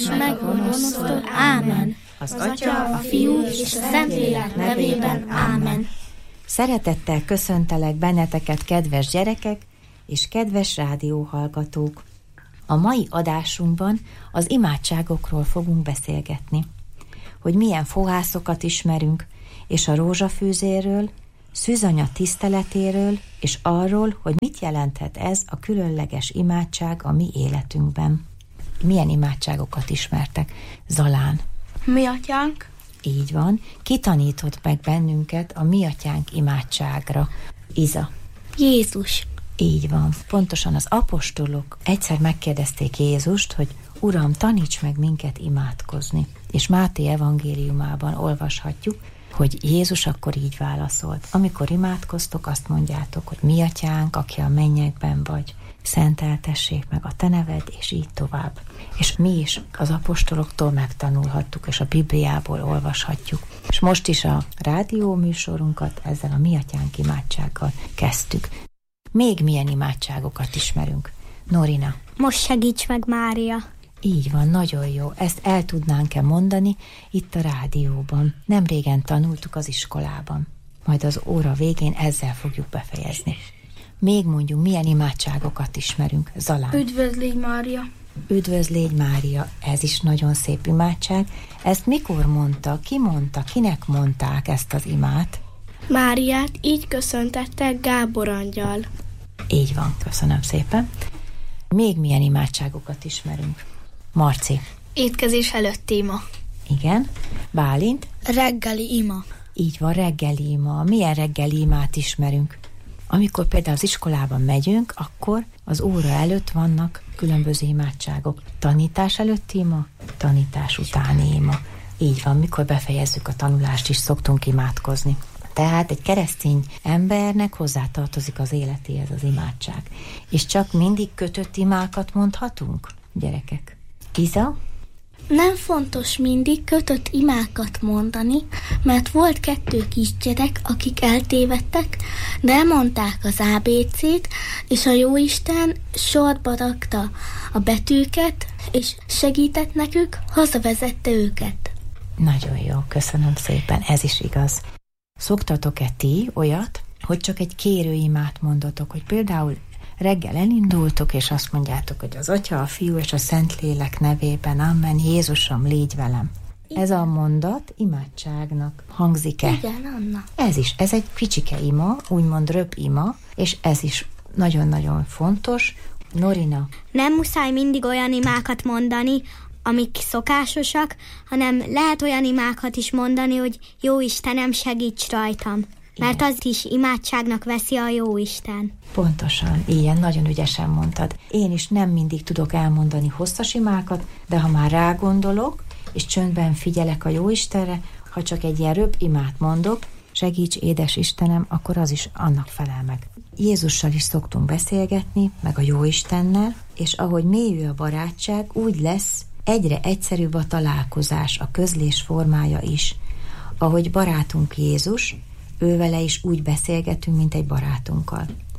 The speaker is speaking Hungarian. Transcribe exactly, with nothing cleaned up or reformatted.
meggonosztól. Ámen. Az Atya, a Fiú és a Szentlélek nevében. Ámen. Szeretettel köszöntelek benneteket, kedves gyerekek és kedves rádióhallgatók. A mai adásunkban az imádságokról fogunk beszélgetni. Hogy milyen fogászokat ismerünk, és a rózsafűzéről, szűzanya tiszteletéről, és arról, hogy mit jelenthet ez a különleges imádság a mi életünkben. Milyen imádságokat ismertek? Zalán. Mi atyánk? Így van. Ki tanított meg bennünket a mi atyánk imádságra? Iza. Jézus. Így van. Pontosan az apostolok egyszer megkérdezték Jézust, hogy Uram, taníts meg minket imádkozni. És Máté evangéliumában olvashatjuk, hogy Jézus akkor így válaszolt. Amikor imádkoztok, azt mondjátok, hogy mi atyánk, aki a mennyekben vagy, szenteltessék meg a te neved, és így tovább. És mi is az apostoloktól megtanulhattuk, és a Bibliából olvashatjuk. És most is a rádió műsorunkat ezzel a mi atyánk imádsággal kezdtük. Még milyen imádságokat ismerünk? Norina. Most segíts meg, Mária. Így van, nagyon jó. Ezt el tudnánk-e mondani itt a rádióban? Nem régen tanultuk az iskolában. Majd az óra végén ezzel fogjuk befejezni. Még mondjuk, milyen imádságokat ismerünk? Zalán. Üdvözlégy, Mária. Üdvözlégy, Mária. Ez is nagyon szép imádság. Ezt mikor mondta? Ki mondta? Kinek mondták ezt az imát? Máriát így köszöntette Gábor angyal. Így van, köszönöm szépen. Még milyen imádságokat ismerünk? Marci. Étkezés előtti ima. Igen. Bálint. Reggeli ima. Így van, reggeli ima. Milyen reggeli imát ismerünk? Amikor például az iskolában megyünk, akkor az óra előtt vannak különböző imádságok. Tanítás előtti ima, tanítás utáni ima. Így van, mikor befejezzük a tanulást is szoktunk imádkozni. Tehát egy keresztény embernek hozzátartozik az életéhez az imádság. És csak mindig kötött imákat mondhatunk, gyerekek? Iza? Nem fontos mindig kötött imákat mondani, mert volt kettő kisgyerek, akik eltévedtek, de elmondták az á bé cét, és a Jóisten sorba rakta a betűket, és segített nekük, hazavezette őket. Nagyon jó, köszönöm szépen, ez is igaz. Szoktatok-e ti olyat, hogy csak egy kérőimát mondotok, hogy például reggel elindultok, és azt mondjátok, hogy az Atya, a Fiú és a Szentlélek nevében, amen, Jézusom, légy velem. Igen. Ez a mondat imádságnak hangzik-e? Igen, Anna. Ez is, ez egy kicsike ima, úgymond röp ima, és ez is nagyon-nagyon fontos. Norina. Nem muszáj mindig olyan imákat mondani, amik szokásosak, hanem lehet olyan imákat is mondani, hogy jó Istenem, segíts rajtam. Mert az is imádságnak veszi a Jóisten. Pontosan, ilyen, nagyon ügyesen mondtad. Én is nem mindig tudok elmondani hosszas imákat, de ha már rágondolok, és csöndben figyelek a Jóistenre, ha csak egy ilyen röp imát mondok, segíts, édes Istenem, akkor az is annak felel meg. Jézussal is szoktunk beszélgetni, meg a Jóistennel, és ahogy mélyül a barátság, úgy lesz egyre egyszerűbb a találkozás, a közlés formája is. Ahogy barátunk Jézus, ővele is úgy beszélgetünk, mint egy barátunkkal.